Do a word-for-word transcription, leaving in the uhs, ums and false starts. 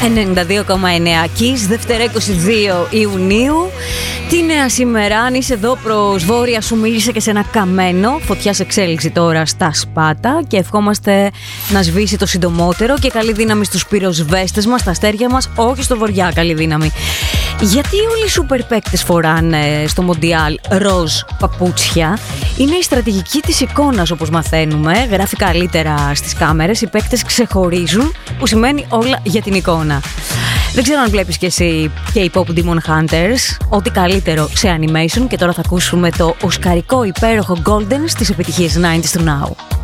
ενενήντα δύο κόμμα εννέα Kiss, Δευτέρα είκοσι δύο Ιουνίου. Τι νέα σήμερα, αν είσαι εδώ προς βόρεια σου μίλησε και σε ένα καμένο. Φωτιά σε εξέλιξη τώρα στα Σπάτα και ευχόμαστε να σβήσει το συντομότερο και καλή δύναμη στους πυροσβέστες μας, στα αστέρια μας, όχι στο βοριά, καλή δύναμη. Γιατί όλοι οι σούπερ παίκτες φοράνε στο Μοντιάλ ροζ παπούτσια? Είναι η στρατηγική της εικόνας, όπως μαθαίνουμε. Γράφει καλύτερα στις κάμερες, οι παίκτες ξεχωρίζουν, που σημαίνει όλα για την εικόνα. Δεν ξέρω αν βλέπεις και εσύ K-pop Demon Hunters, ό,τι καλύτερο σε animation, και τώρα θα ακούσουμε το οσκαρικό υπέροχο Golden στις επιτυχίες ενενήντα του Now.